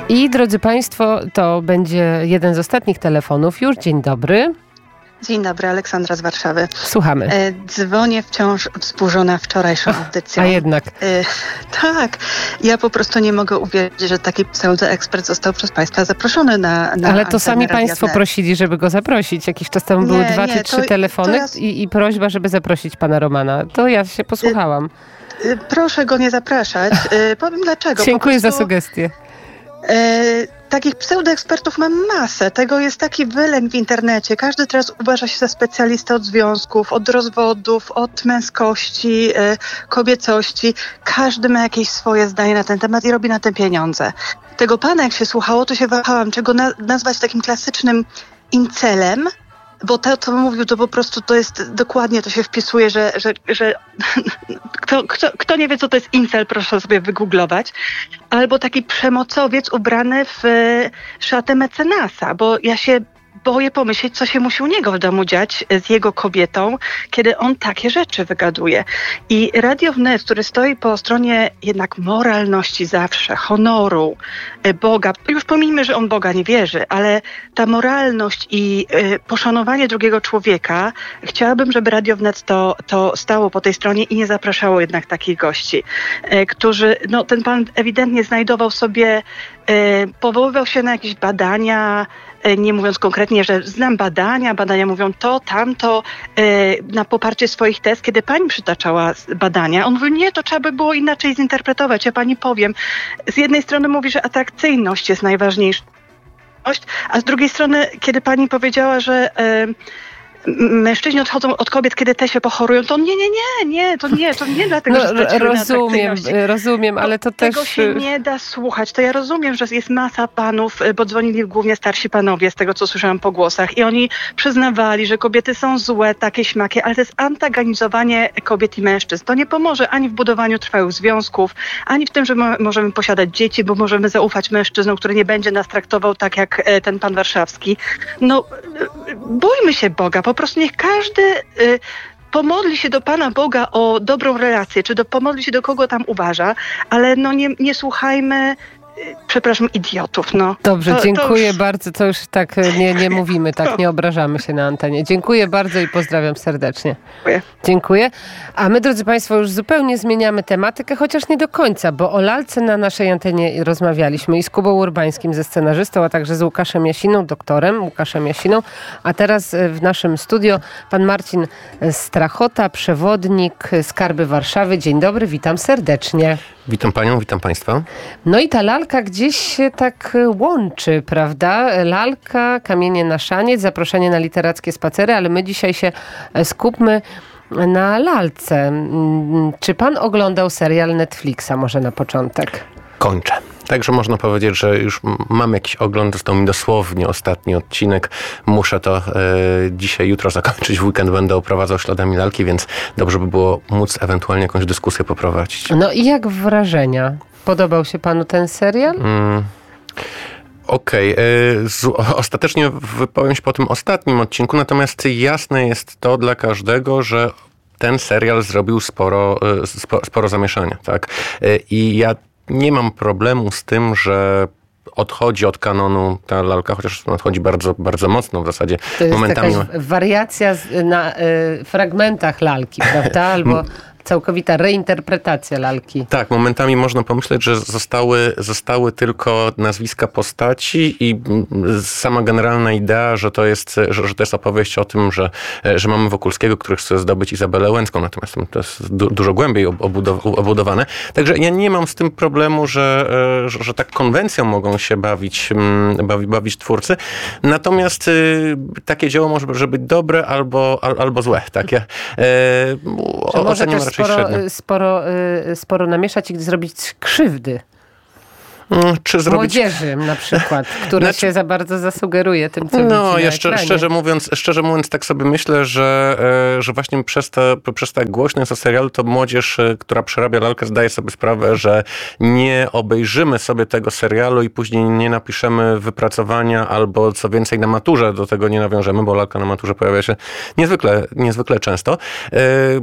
I drodzy Państwo, to będzie jeden z ostatnich telefonów już. Dzień dobry. Dzień dobry, Aleksandra z Warszawy. Słuchamy. Dzwonię wciąż wzburzona wczorajszą audycją. A jednak. Tak, ja po prostu nie mogę uwierzyć, że taki pseudoekspert został przez Państwa zaproszony na Ale to sami Państwo prosili, żeby go zaprosić. Jakiś czas temu były 2 czy 3 telefony i prośba, żeby zaprosić pana Romana. To ja się posłuchałam. Proszę go nie zapraszać. Powiem dlaczego. Dziękuję za sugestię. Takich pseudoekspertów mam masę. Tego jest taki wylęk w internecie. Każdy teraz uważa się za specjalistę od związków, od rozwodów, od męskości, kobiecości. Każdy ma jakieś swoje zdanie na ten temat i robi na tym pieniądze. Tego pana, jak się słuchało, to się wahałam, czego nazwać takim klasycznym incelem, bo to, co mówił, to po prostu to jest dokładnie, to się wpisuje, że kto nie wie, co to jest incel, proszę sobie wygooglować. Albo taki przemocowiec ubrany w szatę mecenasa, bo ja się boję pomyśleć, co się musi u niego w domu dziać z jego kobietą, kiedy on takie rzeczy wygaduje. I Radio Wnet, który stoi po stronie jednak moralności zawsze, honoru, Boga, już pomijmy, że on Boga nie wierzy, ale ta moralność i poszanowanie drugiego człowieka, chciałabym, żeby Radio Wnet to stało po tej stronie i nie zapraszało jednak takich gości, którzy, ten pan ewidentnie znajdował sobie, powoływał się na jakieś badania, nie mówiąc konkretnie, że znam badania mówią to, tamto, na poparcie swoich tez. Kiedy pani przytaczała badania, on mówi, nie, to trzeba by było inaczej zinterpretować. Ja pani powiem, z jednej strony mówi, że atrakcyjność jest najważniejsza, a z drugiej strony, kiedy pani powiedziała, że mężczyźni odchodzą od kobiet, kiedy te się pochorują, to to nie dlatego, że straciły rozumiem, ale to tego też... się nie da słuchać. To ja rozumiem, że jest masa panów, bo dzwonili głównie starsi panowie, z tego co słyszałam po głosach, i oni przyznawali, że kobiety są złe, takie śmakie, ale to jest antagonizowanie kobiet i mężczyzn. To nie pomoże ani w budowaniu trwałych związków, ani w tym, że możemy posiadać dzieci, bo możemy zaufać mężczyznom, który nie będzie nas traktował tak jak ten pan warszawski. Bójmy się Boga. Po prostu niech każdy pomodli się do Pana Boga o dobrą relację, czy pomodli się do kogo tam uważa, ale nie słuchajmy, przepraszam, idiotów. Dobrze, dziękuję bardzo. To już tak nie mówimy, tak nie obrażamy się na antenie. Dziękuję bardzo i pozdrawiam serdecznie. Dziękuję. A my, drodzy Państwo, już zupełnie zmieniamy tematykę, chociaż nie do końca, bo o lalce na naszej antenie rozmawialiśmy i z Kubą Urbańskim, ze scenarzystą, a także z Łukaszem Jasiną, doktorem Łukaszem Jasiną. A teraz w naszym studio pan Marcin Strachota, przewodnik Skarby Warszawy. Dzień dobry, witam serdecznie. Witam panią, witam państwa. No i ta lalka gdzieś się tak łączy, prawda? Lalka, kamienie na szaniec, zaproszenie na literackie spacery, ale my dzisiaj się skupmy na lalce. Czy pan oglądał serial Netflixa może na początek? Kończę. Także można powiedzieć, że już mam jakiś ogląd, został mi dosłownie ostatni odcinek. Muszę to dzisiaj, jutro zakończyć. W weekend będę oprowadzał śladami lalki, więc dobrze by było móc ewentualnie jakąś dyskusję poprowadzić. No i jak wrażenia? Podobał się panu ten serial? Okej. Ostatecznie wypowiem się po tym ostatnim odcinku, natomiast jasne jest to dla każdego, że ten serial zrobił sporo zamieszania, tak? I ja nie mam problemu z tym, że odchodzi od kanonu ta lalka, chociaż odchodzi bardzo, bardzo mocno w zasadzie. To jest momentami jakaś wariacja na fragmentach lalki, prawda? Albo całkowita reinterpretacja lalki. Tak, momentami można pomyśleć, że zostały tylko nazwiska postaci i sama generalna idea, że to jest opowieść o tym, że mamy Wokulskiego, który chce zdobyć Izabelę Łęcką, natomiast to jest dużo głębiej obudowane. Także ja nie mam z tym problemu, że tak konwencją mogą się bawić twórcy. Natomiast takie dzieło może być dobre albo złe. Tak? Ja oceniam raczej sporo namieszać i zrobić krzywdy. Czy zrobić... Młodzieży na przykład, która się za bardzo zasugeruje tym, co widzi na ja ekranie. szczerze mówiąc tak sobie myślę, że właśnie przez tak głośno jest o serialu, to młodzież, która przerabia lalkę, zdaje sobie sprawę, że nie obejrzymy sobie tego serialu i później nie napiszemy wypracowania albo co więcej na maturze do tego nie nawiążemy, bo lalka na maturze pojawia się niezwykle często.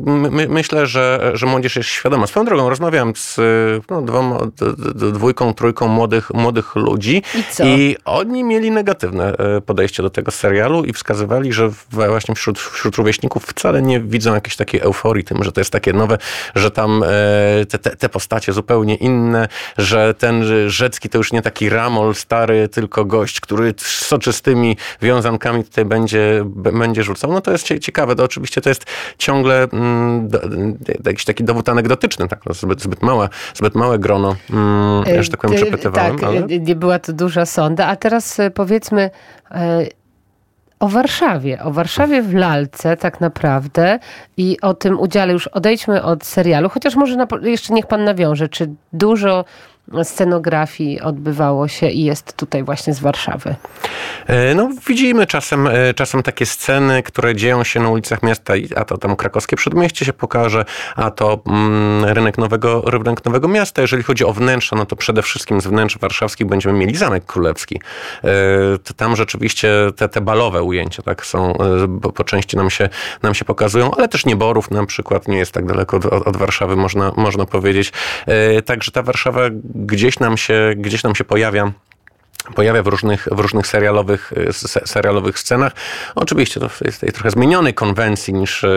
Myślę, że młodzież jest świadoma. Swoją drogą rozmawiałem z dwójką, trójką trójką młodych ludzi. I oni mieli negatywne podejście do tego serialu i wskazywali, że właśnie wśród rówieśników wcale nie widzą jakiejś takiej euforii tym, że to jest takie nowe, że tam te postacie zupełnie inne, że ten Rzecki to już nie taki ramol stary, tylko gość, który z soczystymi wiązankami tutaj będzie rzucał. No to jest ciekawe. To oczywiście to jest ciągle jakiś taki dowód anegdotyczny, tak? No, zbyt małe grono, że tak powiem, przepytywałem. Tak, ale nie była to duża sonda. A teraz powiedzmy o Warszawie w lalce tak naprawdę i o tym udziale. Już odejdźmy od serialu, chociaż może jeszcze niech pan nawiąże, czy dużo scenografii odbywało się i jest tutaj właśnie z Warszawy. No widzimy czasem takie sceny, które dzieją się na ulicach miasta, a to tam krakowskie przedmieście się pokaże, a to rynek Nowego Miasta. Jeżeli chodzi o wnętrza, no to przede wszystkim z wnętrz warszawskich będziemy mieli Zamek Królewski. Tam rzeczywiście te balowe ujęcia tak są, po części nam się pokazują, ale też Nieborów na przykład nie jest tak daleko od Warszawy, można powiedzieć. Także ta Warszawa gdzieś nam się pojawia w różnych serialowych scenach. Oczywiście to jest tej trochę zmienionej konwencji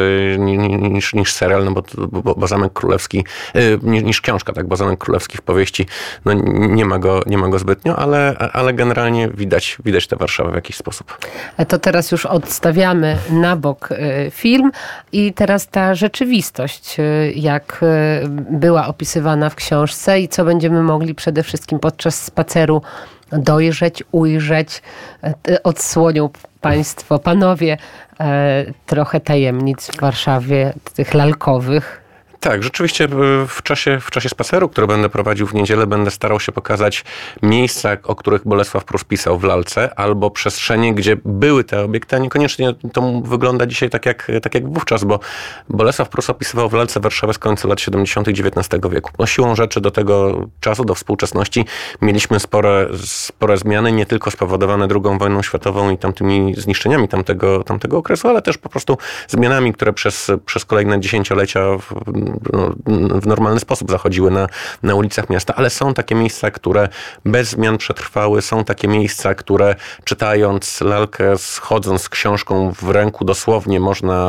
niż serial, no bo Zamek Królewski, niż książka, tak, bo Zamek Królewski w powieści no nie ma go zbytnio, ale generalnie widać tę Warszawę w jakiś sposób. To teraz już odstawiamy na bok film i teraz ta rzeczywistość, jak była opisywana w książce i co będziemy mogli przede wszystkim podczas spaceru dojrzeć, ujrzeć. Odsłonią państwo, panowie, trochę tajemnic w Warszawie, tych lalkowych. Tak, rzeczywiście w czasie spaceru, który będę prowadził w niedzielę, będę starał się pokazać miejsca, o których Bolesław Prus pisał w lalce, albo przestrzenie, gdzie były te obiekty, a niekoniecznie to wygląda dzisiaj tak jak wówczas, bo Bolesław Prus opisywał w lalce Warszawę z końca lat 70. XIX wieku. No, siłą rzeczy do tego czasu, do współczesności mieliśmy spore zmiany, nie tylko spowodowane II wojną światową i tamtymi zniszczeniami tamtego okresu, ale też po prostu zmianami, które przez kolejne dziesięciolecia w normalny sposób zachodziły na ulicach miasta, ale są takie miejsca, które bez zmian przetrwały, są takie miejsca, które czytając lalkę, chodząc z książką w ręku dosłownie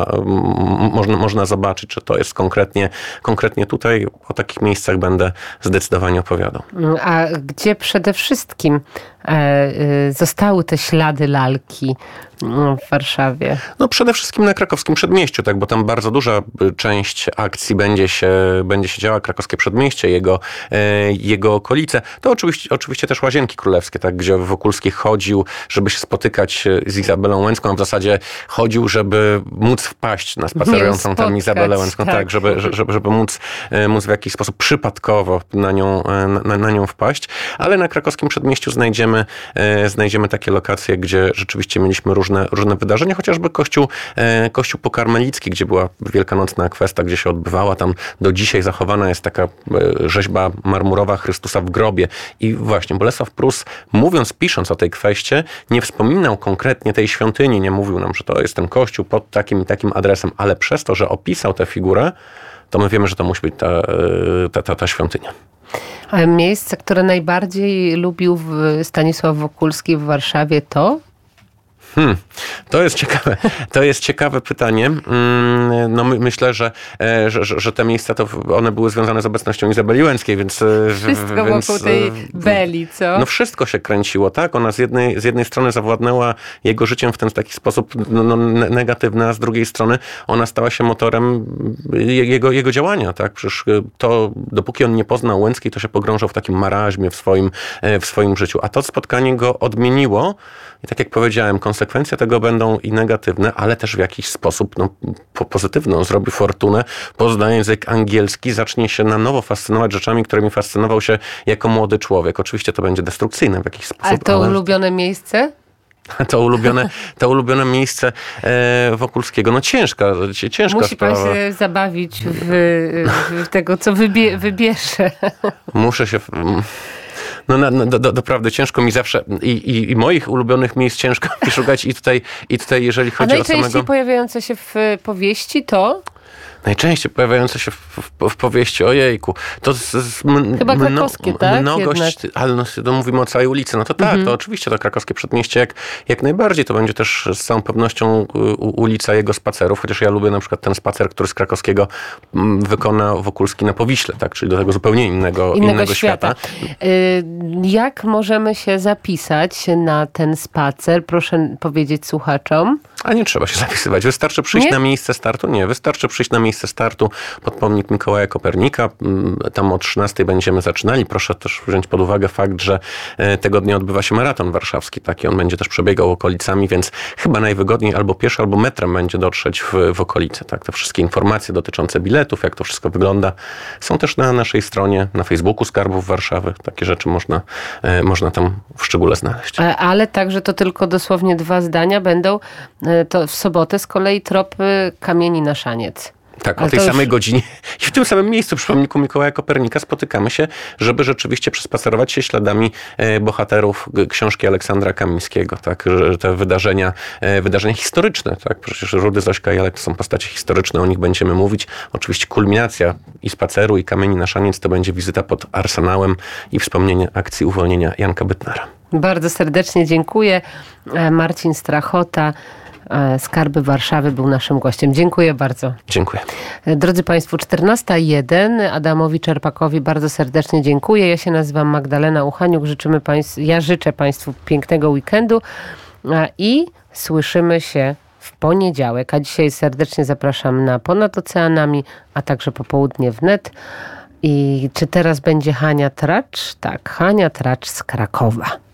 można zobaczyć, że to jest konkretnie tutaj. O takich miejscach będę zdecydowanie opowiadał. A gdzie przede wszystkim zostały te ślady lalki w Warszawie? No przede wszystkim na krakowskim przedmieściu, tak, bo tam bardzo duża część akcji będzie się działa. Krakowskie przedmieście, jego okolice. To oczywiście też Łazienki Królewskie, tak, gdzie Wokulski chodził, żeby się spotykać z Izabelą Łęcką, a w zasadzie chodził, żeby móc wpaść na spacerującą tam Izabelę Łęcką, tak, żeby móc w jakiś sposób przypadkowo na nią wpaść. Ale na krakowskim przedmieściu znajdziemy takie lokacje, gdzie rzeczywiście mieliśmy różne wydarzenia, chociażby kościół pokarmelicki, gdzie była wielkanocna kwesta, gdzie się odbywała. Tam do dzisiaj zachowana jest taka rzeźba marmurowa Chrystusa w grobie. I właśnie Bolesław Prus, pisząc o tej kweście, nie wspominał konkretnie tej świątyni, nie mówił nam, że to jest ten kościół pod takim i takim adresem, ale przez to, że opisał tę figurę, to my wiemy, że to musi być ta świątynia. A miejsce, które najbardziej lubił Stanisław Wokulski w Warszawie, to? To jest ciekawe pytanie. No myślę, że te miejsca to one były związane z obecnością Izabeli Łęckiej, więc... Wszystko wokół tej Beli, co? No wszystko się kręciło, tak? Ona z jednej strony zawładnęła jego życiem w ten taki sposób negatywny, a z drugiej strony ona stała się motorem jego działania, tak? Przecież to, dopóki on nie poznał Łęckiej, to się pogrążał w takim maraźmie w swoim życiu. A to spotkanie go odmieniło i tak jak powiedziałem, konsekwencje tego będą i negatywne, ale też w jakiś sposób pozytywny. On zrobi fortunę, pozna język angielski, zacznie się na nowo fascynować rzeczami, którymi fascynował się jako młody człowiek. Oczywiście to będzie destrukcyjne w jakiś sposób. A to ulubione miejsce? To ulubione miejsce Wokulskiego. No ciężka Musi sprawa. pan się zabawić w tego, co wybierze. Muszę się... Doprawdy ciężko mi zawsze i moich ulubionych miejsc ciężko mi szukać i tutaj jeżeli chodzi o samego... A najczęściej pojawiające się w powieści to? Najczęściej pojawiające się w powieści, ojejku, to chyba krakowskie, tak? Mnogość, ale to mówimy o całej ulicy, no to tak, to oczywiście to krakowskie przedmieście jak najbardziej, to będzie też z całą pewnością ulica jego spacerów, chociaż ja lubię na przykład ten spacer, który z krakowskiego wykona Wokulski na Powiśle, tak, czyli do tego zupełnie innego świata. Jak możemy się zapisać na ten spacer? Proszę powiedzieć słuchaczom. A nie trzeba się zapisywać. Wystarczy przyjść na miejsce startu. Nie, wystarczy przyjść na miejsce startu pod pomnik Mikołaja Kopernika. Tam o 13:00 będziemy zaczynali. Proszę też wziąć pod uwagę fakt, że tego dnia odbywa się maraton warszawski. Taki on będzie też przebiegał okolicami, więc chyba najwygodniej albo pieszo, albo metrem będzie dotrzeć w okolice. Tak, te wszystkie informacje dotyczące biletów, jak to wszystko wygląda, są też na naszej stronie, na Facebooku Skarbów Warszawy. Takie rzeczy można tam w szczególe znaleźć. Ale także to tylko dosłownie 2 zdania będą. To w sobotę z kolei trop Kamieni na Szaniec. Tak, o tej samej godzinie i w tym samym miejscu przy pomniku Mikołaja Kopernika spotykamy się, żeby rzeczywiście przespacerować się śladami bohaterów książki Aleksandra Kamińskiego. Tak, że te wydarzenia historyczne, tak, przecież Rudy, Zośka i Alek to są postacie historyczne, o nich będziemy mówić. Oczywiście kulminacja i spaceru, i Kamieni na Szaniec to będzie wizyta pod Arsenałem i wspomnienie akcji uwolnienia Janka Bytnara. Bardzo serdecznie dziękuję. Marcin Strachota, Skarby Warszawy był naszym gościem. Dziękuję bardzo. Dziękuję. Drodzy Państwo, 14:01. Adamowi Czerpakowi bardzo serdecznie dziękuję. Ja się nazywam Magdalena Uchaniuk. Ja życzę Państwu pięknego weekendu i słyszymy się w poniedziałek. A dzisiaj serdecznie zapraszam na Ponad Oceanami, a także Popołudnie wnet. I czy teraz będzie Hania Tracz? Tak, Hania Tracz z Krakowa.